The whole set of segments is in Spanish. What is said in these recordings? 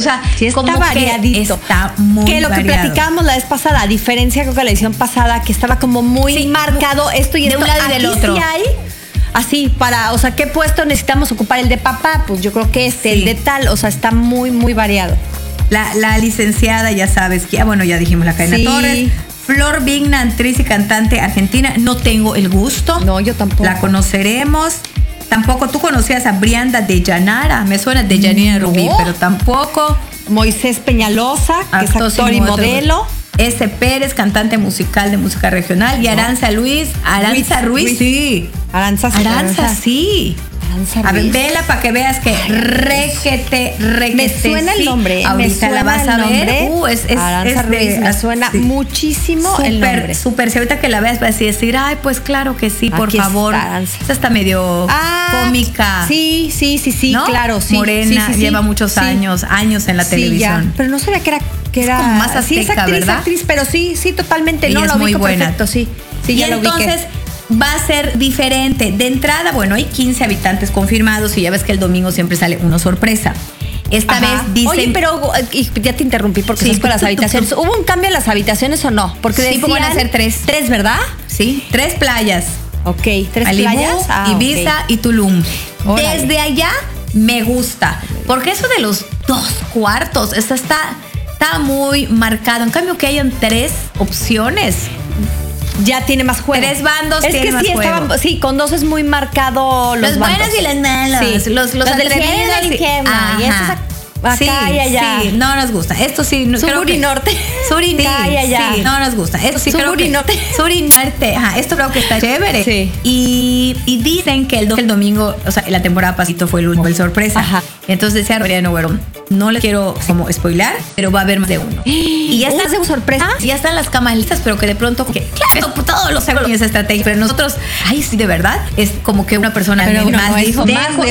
sea, sí está como variadito. Que está muy que lo variado. que platicábamos la vez pasada, a diferencia creo que la edición pasada, que estaba como muy marcado esto y de esto. un lado y del Aquí otro. Sí hay así o sea, ¿qué puesto necesitamos ocupar? El de papá, pues yo creo que el de tal, o sea, está muy, muy variado. La licenciada, ya sabes, que bueno, ya dijimos la Cadena Torres. Flor Vigna, actriz y cantante argentina. No tengo el gusto. No, yo tampoco. La conoceremos. Tampoco tú conocías a Brianda de Llanara. Me suena de Yanina Rubí, pero tampoco. Moisés Peñalosa, que es actor y modelo. S. Pérez, cantante musical de música regional. Y Aranza Ruiz, sí. Aranza, sí. A ver, vela para que veas que requete. Me suena el nombre. Ahorita la vas a ver. Aranza Ruiz, me suena muchísimo el nombre. Súper, si ahorita que la veas vas a decir, ay, pues claro que sí, por favor. Esta está medio cómica. Sí, ¿no? Claro, sí. Morena, lleva muchos años en la televisión. Ya. Pero no sabía que era como más azteca, es actriz, ¿verdad? Pero sí, totalmente. Ella no, es lo muy ubico buena. Perfecto, sí. Sí, y ya lo ubiqué. entonces va a ser diferente. De entrada, bueno, hay 15 habitantes confirmados y ya ves que el domingo siempre sale uno sorpresa. Esta vez dicen... Oye, pero ya te interrumpí porque estás con las habitaciones. ¿Hubo un cambio en las habitaciones o no? Porque decían, van a ser 3. 3, ¿verdad? Sí, 3 playas. Ok, 3 Malibu, playas. Ibiza y Tulum. Órale. Desde allá me gusta. Porque eso de los 2 cuartos, eso está muy marcado. En cambio, que hayan 3 opciones... Ya tiene más juego. 3 bandos es tienen que más sí, juego. Sí, con 2 es muy marcado los buenos bandos. y los malos. Sí. Los del atrevidos cielo y del infierno. Y estos acá y allá. Sí, no nos gusta. Esto sí, sur y norte. Sur y acá y allá. Sí, no nos gusta. Esto sí creo que norte. Sur y norte. Ajá, esto creo que está chévere. Sí. Y dicen que el domingo, o sea, la temporada pasito fue el sorpresa. Ajá. Entonces decía Mariano Güero, no le quiero como spoilar, pero va a haber más de uno. Y ya ¿Es de sorpresa? Ya están las camas listas, pero que de pronto, claro, todos los seguros y esa estrategia. Pero nosotros, sí, de verdad, es como que una persona más dijo.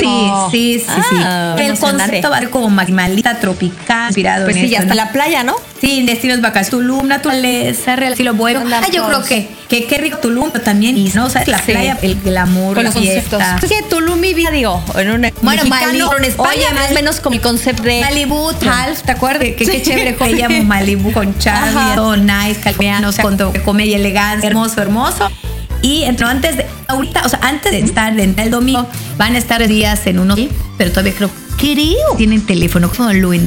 Sí. El concepto va a ser como maximalista, tropical, inspirado pues en sí, ya hasta la playa, ¿no? Sí, destinos vacaciones, Tulum, naturaleza, real, sí lo bueno. Yo creo que qué rico Tulum, pero también, ¿no? O sea, la playa, el glamour, con la los conceptos. fiesta. Es que Tulum y vida, digo, en un mexicano, en España, más o menos como el concepto de Malibu, Half, ¿te acuerdas? Que chévere, con ella Malibu con Charlie, todo nice, calmeano, o sea, con comedia y elegancia, hermoso. Y antes de estar el domingo, van a estar días en unos, pero todavía creo tienen teléfono, como lo